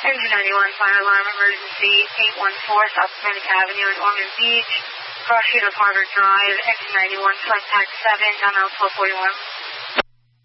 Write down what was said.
Engine 91, fire alarm, emergency 814 South Atlantic Avenue in Ormond Beach, cross street of Harvard Drive, Engine 91, flight pack 7, down out 1241.